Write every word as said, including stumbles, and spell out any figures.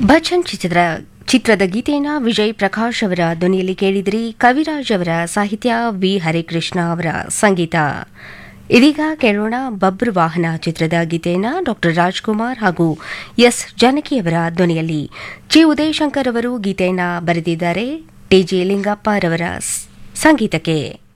ಬಚ್ಚನ್ ಚಿತ್ರ ಚಿತ್ರದ ಗೀತೆಯನ್ನು ವಿಜಯ್ ಪ್ರಕಾಶ್ ಅವರ ಧ್ವನಿಯಲ್ಲಿ ಕೇಳಿದಿರಿ. ಕವಿರಾಜ್ ಅವರ ಸಾಹಿತ್ಯ, ವಿ ಹರಿಕೃಷ್ಣ ಅವರ ಸಂಗೀತ. ಇದೀಗ ಕೇಳೋಣ ಬಬ್ರು ವಾಹನ ಚಿತ್ರದ ಗೀತೆಯನ್ನು ಡಾಕ್ಟರ್ ರಾಜ್ಕುಮಾರ್ ಹಾಗೂ ಎಸ್ ಜಾನಕಿ ಅವರ ಧ್ವನಿಯಲ್ಲಿ. ಜಿ ಉದಯಶಂಕರ್ ಅವರು ಗೀತೆಯನ್ನು ಬರೆದಿದ್ದಾರೆ. ಟಿ ಜಿ ಲಿಂಗಪ್ಪ ರವರ ಸಂಗೀತಕ್ಕೆ.